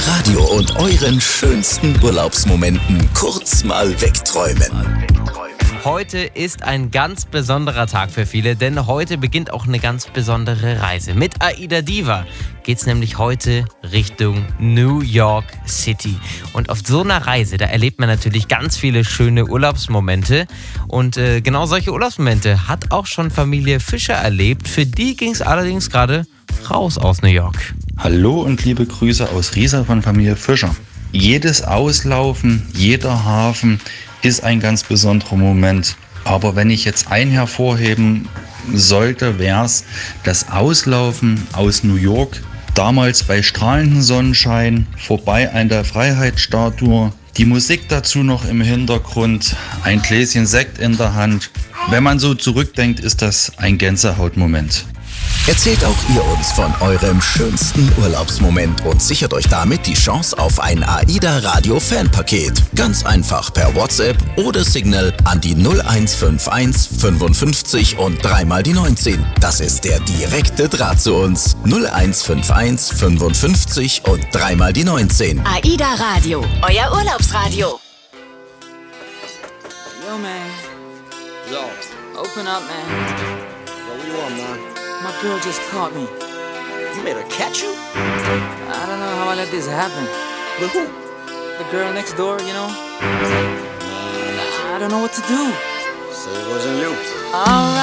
Radio und euren schönsten Urlaubsmomenten kurz mal wegträumen. Heute ist ein ganz besonderer Tag für viele, denn heute beginnt auch eine ganz besondere Reise. Mit Aida Diva geht's nämlich heute Richtung New York City. Und auf so einer Reise, da erlebt man natürlich ganz viele schöne Urlaubsmomente. Und genau solche Urlaubsmomente hat auch schon Familie Fischer erlebt. Für die ging's allerdings gerade raus aus New York. Hallo und liebe Grüße aus Riesa von Familie Fischer. Jedes Auslaufen, jeder Hafen ist ein ganz besonderer Moment. Aber wenn ich jetzt einen hervorheben sollte, wäre es das Auslaufen aus New York. Damals bei strahlendem Sonnenschein, vorbei an der Freiheitsstatue. Die Musik dazu noch im Hintergrund, ein Gläschen Sekt in der Hand. Wenn man so zurückdenkt, ist das ein Gänsehautmoment. Erzählt auch ihr uns von eurem schönsten Urlaubsmoment und sichert euch damit die Chance auf ein Aida Radio Fanpaket. Ganz einfach per WhatsApp oder Signal an die 0151 55 und dreimal die 19. Das ist der direkte Draht zu uns. 0151 55 und dreimal die 19. Aida Radio, euer Urlaubsradio. Yo, man. Yo. Open up, man. Yo, what you want, man? My girl just caught me. You made her catch you? I don't know how I let this happen. With who? The girl next door, you know? I don't know what to do. So it wasn't you. Alright.